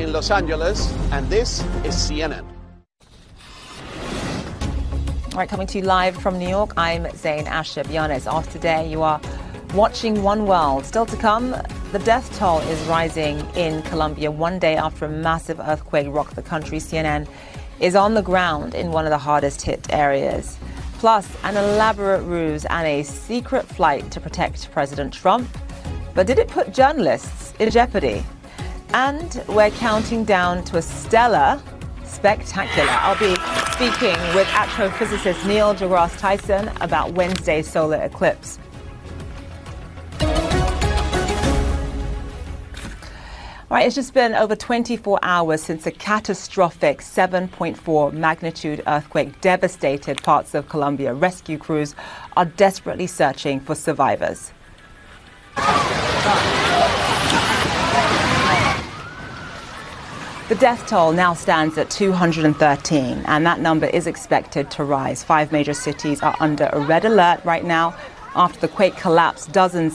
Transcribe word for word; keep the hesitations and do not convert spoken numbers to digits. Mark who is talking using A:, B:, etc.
A: in Los Angeles, and this is C N N.
B: All right, coming to you live from New York, I'm Zain Asher-Bionis. Off today, you are watching One World. Still to come, the death toll is rising in Colombia one day after a massive earthquake rocked the country. C N N is on the ground in one of the hardest hit areas. Plus, an elaborate ruse and a secret flight to protect President Trump. But did it put journalists in jeopardy? And we're counting down to a stellar spectacular. I'll be speaking with astrophysicist Neil deGrasse Tyson about Wednesday's solar eclipse. All right, it's just been over twenty-four hours since a catastrophic seven point four magnitude earthquake devastated parts of Colombia. Rescue crews are desperately searching for survivors. The death toll now stands at two hundred thirteen, and that number is expected to rise. Five major cities are under a red alert right now. After the quake collapsed, dozens